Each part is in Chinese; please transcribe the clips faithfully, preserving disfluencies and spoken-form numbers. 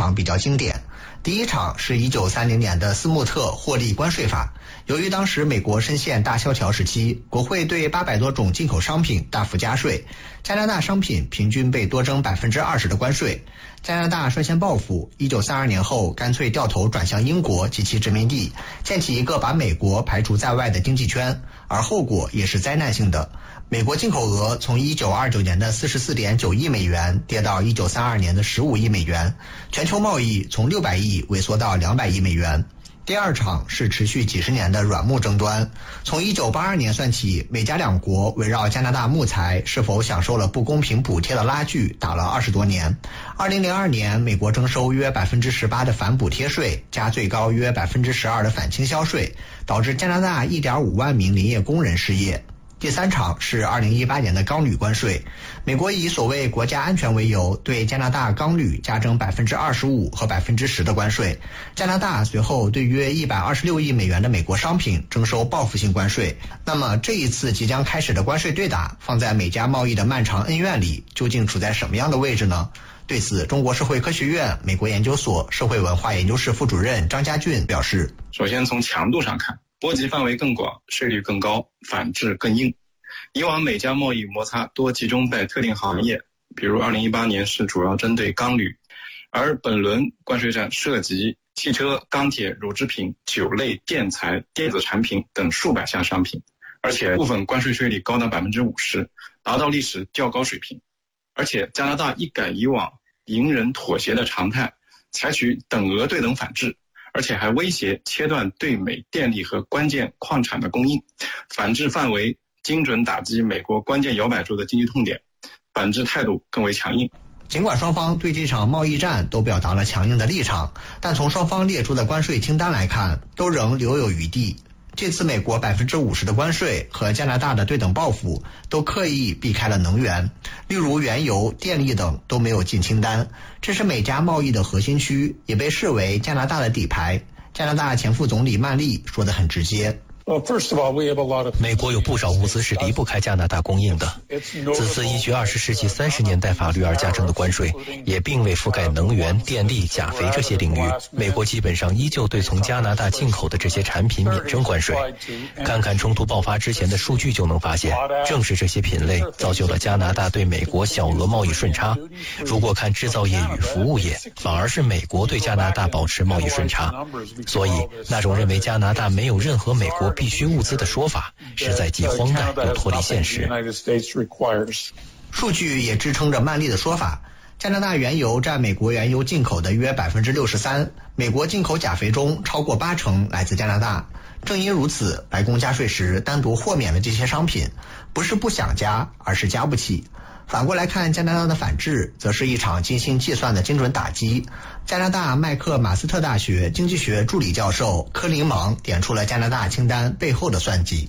场比较经典。第一场是一九三零年的斯穆特获利关税法。由于当时美国深陷大萧条时期，国会对八百多种进口商品大幅加税，加拿大商品平均被多征 百分之二十 的关税。加拿大率先报复，一九三二年后干脆掉头转向英国及其殖民地，建起一个把美国排除在外的经济圈，而后果也是灾难性的。美国进口额从一九二九年的 四十四点九亿美元跌到一九三二年的十五亿美元，全球贸易从六百亿萎缩到两百亿美元。第二场是持续几十年的软木争端，从一九八二年算起，美加两国围绕加拿大木材是否享受了不公平补贴的拉锯打了二十多年。二零零二年，美国征收约 百分之十八 的反补贴税，加最高约 百分之十二 的反倾销税，导致加拿大 一点五万名林业工人失业。第三场是二零一八年的钢铝关税，美国以所谓国家安全为由，对加拿大钢铝加征 百分之二十五 和 百分之十 的关税。加拿大随后对约一百二十六亿美元的美国商品征收报复性关税。那么这一次即将开始的关税对打，放在美加贸易的漫长恩怨里，究竟处在什么样的位置呢？对此，中国社会科学院美国研究所社会文化研究室副主任张家俊表示， 首先从强度上看，波及范围更广，税率更高，反制更硬。以往美加贸易摩擦多集中在特定行业，比如二零一八年是主要针对钢铝，而本轮关税战涉及汽车、钢铁、乳制品、酒类、建材、电子产品等数百项商品，而且部分关税税率高达 百分之五十， 达到历史较高水平。而且加拿大一改以往隐忍妥协的常态，采取等额对等反制，而且还威胁切断对美电力和关键矿产的供应，反制范围精准打击美国关键摇摆州的经济痛点，反制态度更为强硬。 尽管双方对这场贸易战都表达了强硬的立场，但从双方列出的关税清单来看，都仍留有余地。这次美国 百分之五十 的关税和加拿大的对等报复都刻意避开了能源，例如原油、电力等都没有进清单。这是美加贸易的核心区，也被视为加拿大的底牌。加拿大前副总理曼利说得很直接， 美国有不少物资是离不开加拿大供应的。此次依据二十世纪三十年代法律而加征的关税，也并未覆盖能源、电力、钾肥这些领域。美国基本上依旧对从加拿大进口的这些产品免征关税。看看冲突爆发之前的数据就能发现，正是这些品类造就了加拿大对美国小额贸易顺差。如果看制造业与服务业，反而是美国对加拿大保持贸易顺差。所以那种认为加拿大没有任何美国必需物资的说法，实在既荒诞又脱离现实。 数据也支撑着曼利的说法，加拿大原油占美国原油进口的约 百分之六十三， 美国进口钾肥中超过八成来自加拿大。正因如此，白宫加税时单独豁免了这些商品，不是不想加，而是加不起。反过来看，加拿大的反制则是一场精心计算的精准打击。加拿大麦克马斯特大学经济学助理教授科林芒点出了加拿大清单背后的算计。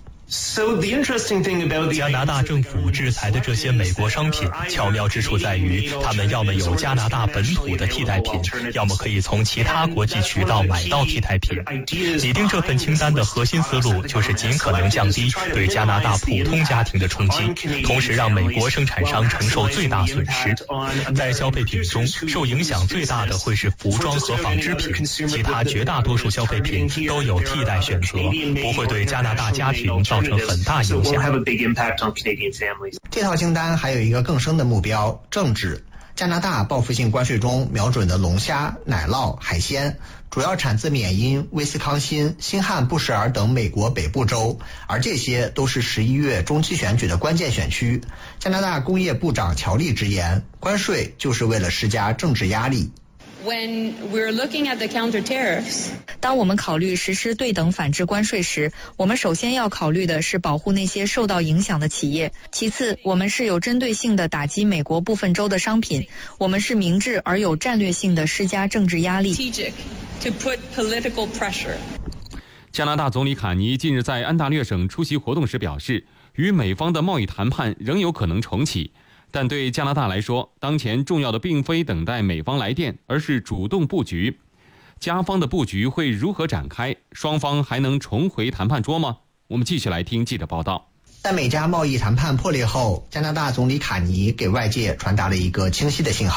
加拿大政府制裁的这些美国商品，巧妙之处在于，他们要么有加拿大本土的替代品，要么可以从其他国际渠道买到替代品。拟定这份清单的核心思路，就是尽可能降低对加拿大普通家庭的冲击，同时让美国生产商承受最大损失。在消费品中，受影响最大的会是服装和纺织品，其他绝大多数消费品都有替代选择，不会对加拿大家庭造成很大影响。 这套清单还有一个更深的目标，政治。加拿大报复性关税中瞄准的龙虾、奶酪、海鲜，主要产自缅因、威斯康辛、新罕布什尔等美国北部州，而这些都是十一月中期选举的关键选区。加拿大工业部长乔利直言，关税就是为了施加政治压力。 When we're looking at the counter tariffs, 当我们考虑实施对等反制关税时，我们首先要考虑的是保护那些受到影响的企业。其次，我们是有针对性的打击美国部分州的商品，我们是明智而有战略性的施加政治压力。 to put political pressure. 加拿大总理卡尼近日在安大略省出席活动时表示，与美方的贸易谈判仍有可能重启。但对加拿大来说，当前重要的并非等待美方来电，而是主动布局。加方的布局会如何展开？双方还能重回谈判桌吗？我们继续来听记者报道。 在美加贸易谈判破裂后，加拿大总理卡尼给外界传达了一个清晰的信号。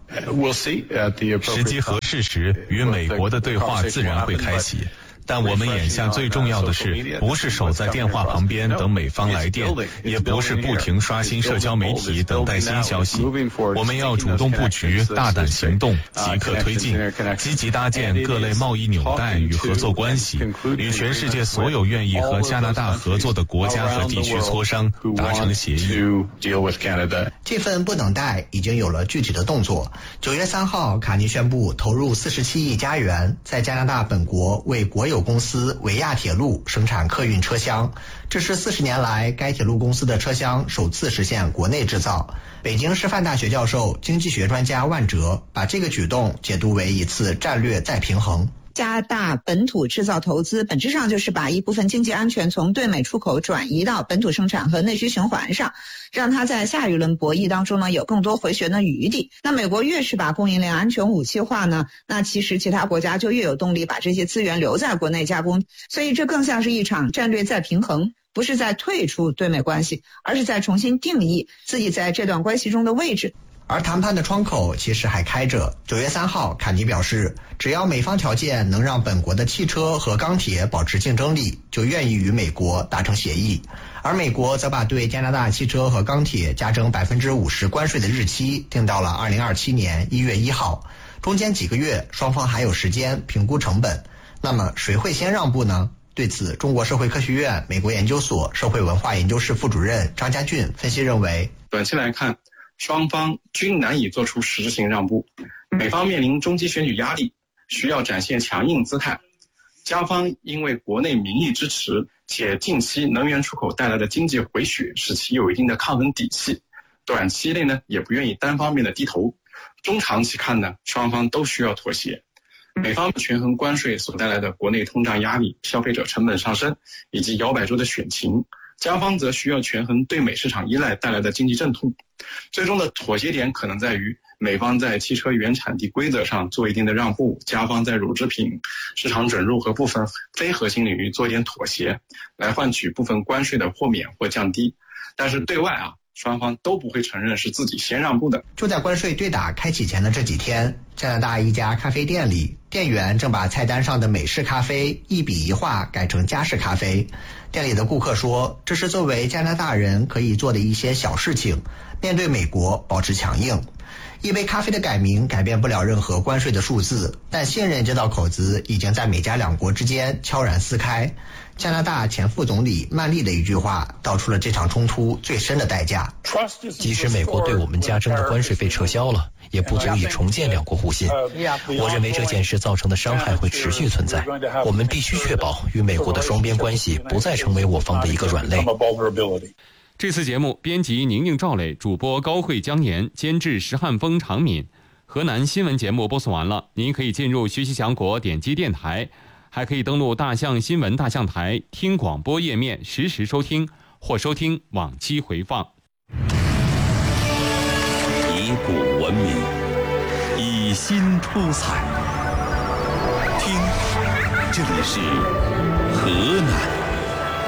时机合适时，与美国的对话自然会开启。但我们眼下最重要的是，不是守在电话旁边等美方来电，也不是不停刷新社交媒体等待新消息。我们要主动布局，大胆行动，即刻推进，积极搭建各类贸易纽带与合作关系，与全世界所有愿意和加拿大合作的国家和地区磋商，达成协议。 这份不等待已经有了具体的动作。九月三号，卡尼宣布投入四十七亿加元，在加拿大本国为国有公司维亚铁路生产客运车厢，这是四十年来该铁路公司的车厢首次实现国内制造。北京师范大学教授、经济学专家万哲把这个举动解读为一次战略再平衡。 加拿大本土制造投资本质上就是把一部分经济安全从对美出口转移到本土生产和内需循环上，让它在下一轮博弈当中呢有更多回旋的余地。那美国越是把供应链安全武器化呢，那其实其他国家就越有动力把这些资源留在国内加工，所以这更像是一场战略再平衡，不是在退出对美关系，而是在重新定义自己在这段关系中的位置。 而谈判的窗口其实还开着。九月三号，卡尼表示，只要美方条件能让本国的汽车和钢铁保持竞争力，就愿意与美国达成协议。而美国则把对加拿大汽车和钢铁加征百分之五十关税的日期定到了二零二七年一月一号，中间几个月双方还有时间评估成本。那么谁会先让步呢？对此，中国社会科学院美国研究所社会文化研究室副主任张家俊分析认为， 短期来看，双方均难以做出实质性让步，美方面临中期选举压力，需要展现强硬姿态。加方因为国内民意支持，且近期能源出口带来的经济回血使其有一定的抗衡底气，短期内呢也不愿意单方面的低头。中长期看呢，双方都需要妥协。美方权衡关税所带来的国内通胀压力、消费者成本上升以及摇摆州的选情，加方则需要权衡对美市场依赖带来的经济阵痛。最终的妥协点可能在于美方在汽车原产地规则上做一定的让步，加方在乳制品市场准入和部分非核心领域做一点妥协，来换取部分关税的豁免或降低。但是对外啊，双方都不会承认是自己先让步的。 就在关税对打开启前的这几天，加拿大一家咖啡店里，店员正把菜单上的美式咖啡一笔一画改成加式咖啡。店里的顾客说，这是作为加拿大人可以做的一些小事情，面对美国保持强硬。一杯咖啡的改名改变不了任何关税的数字，但信任这道口子已经在美加两国之间悄然撕开。加拿大前副总理曼丽的一句话道出了这场冲突最深的代价。 即使美国对我们加征的关税被撤销了，也不足以重建两国互信。我认为这件事造成的伤害会持续存在，我们必须确保与美国的双边关系不再成为我方的一个软肋。 这次节目编辑宁宁、赵磊，主播高慧、江岩，监制石汉峰、常敏。河南新闻节目播送完了，您可以进入学习强国点击电台，还可以登录大象新闻大象台听广播页面实时收听或收听往期回放。 以古文明，以新出彩。听，这里是河南。